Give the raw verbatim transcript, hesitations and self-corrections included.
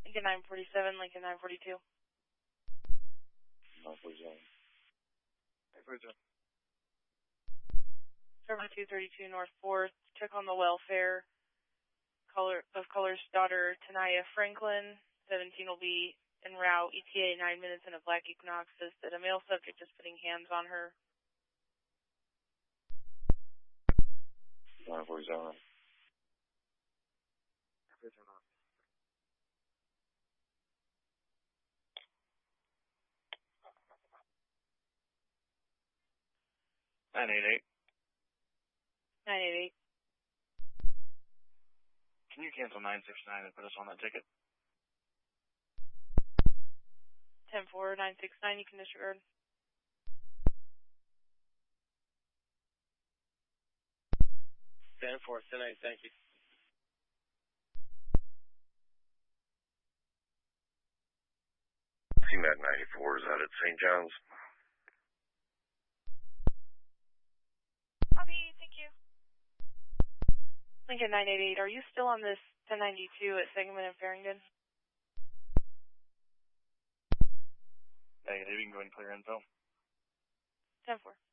Lincoln nine forty-seven, Lincoln nine forty-two. nine forty-seven. nine forty-seven. Server two thirty-two North fourth, check on the welfare color of Color's daughter, Tanaya Franklin. seventeen will be en route, E T A nine minutes in a black Equinox, says that a male subject is putting hands on her. nine forty-seven. nine eighty-eight. nine eighty-eight. Can you cancel nine sixty-nine and put us on that ticket? ten four, nine sixty-nine, you can disregard. ten four, ten eight, thank you. C MAD ninety-four is out at Saint John's. Copy, thank you. Lincoln nine eighty-eight, are you still on this ten ninety-two at Sangamon and Farrington? Negative, you can go ahead and clear info. ten four.